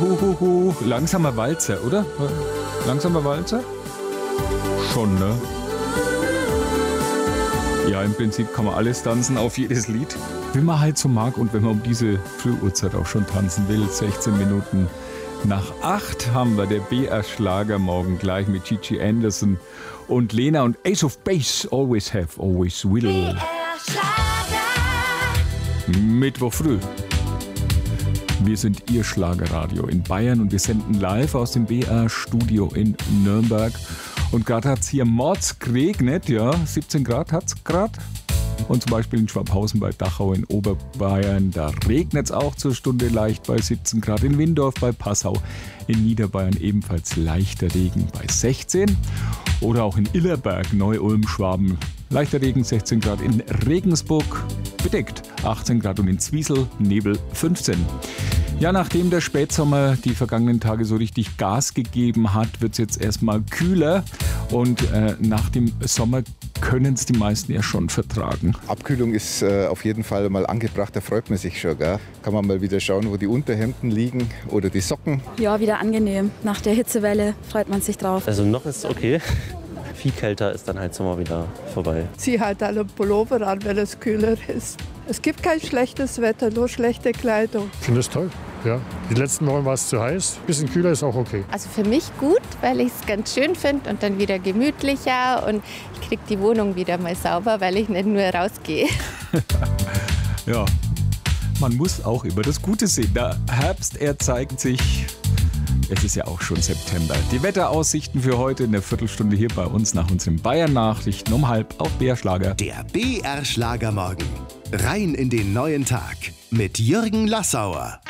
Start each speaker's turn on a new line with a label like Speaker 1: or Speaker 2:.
Speaker 1: Huhuhu. Langsamer Walzer, oder? Langsamer Walzer? Schon, ne? Ja, im Prinzip kann man alles tanzen, auf jedes Lied, wie man halt so mag und wenn man um diese Frühuhrzeit auch schon tanzen will. 16 Minuten nach 8 haben wir der BR-Schlager morgen gleich mit Gigi Anderson und Lena und Ace of Base, Always Have, Always Will. Mittwoch früh. Wir sind Ihr Schlagerradio in Bayern und wir senden live aus dem BR-Studio in Nürnberg. Und gerade hat es hier mords geregnet, ja, 17 Grad hat es gerade. Und zum Beispiel in Schwabhausen bei Dachau in Oberbayern, da regnet es auch zur Stunde leicht bei 17 Grad. In Windorf bei Passau, in Niederbayern ebenfalls leichter Regen bei 16. Oder auch in Illerberg, Neu-Ulm, Schwaben, leichter Regen 16 Grad. In Regensburg bedeckt 18 Grad und in Zwiesel Nebel 15. Ja, nachdem der Spätsommer die vergangenen Tage so richtig Gas gegeben hat, wird es jetzt erstmal kühler und nach dem Sommer können es die meisten ja schon vertragen.
Speaker 2: Abkühlung ist auf jeden Fall mal angebracht, da freut man sich schon. Gell? Kann man mal wieder schauen, wo die Unterhemden liegen oder die Socken.
Speaker 3: Ja, wieder angenehm. Nach der Hitzewelle freut man sich drauf.
Speaker 4: Also noch ist es okay. Viel kälter ist dann halt Sommer wieder vorbei.
Speaker 5: Zieh halt alle Pullover an, wenn es kühler ist. Es gibt kein schlechtes Wetter, nur schlechte Kleidung.
Speaker 6: Ich finde es toll, ja. Die letzten Wochen war es zu heiß. Ein bisschen kühler ist auch okay.
Speaker 7: Also für mich gut, weil ich es ganz schön finde und dann wieder gemütlicher. Und ich kriege die Wohnung wieder mal sauber, weil ich nicht nur rausgehe.
Speaker 1: Ja, man muss auch immer das Gute sehen. Der Herbst, er zeigt sich. Es ist ja auch schon September. Die Wetteraussichten für heute in der Viertelstunde hier bei uns nach unseren Bayern-Nachrichten um 12 auf BR Schlager.
Speaker 8: Der BR Schlagermorgen. Rein in den neuen Tag mit Jürgen Lassauer.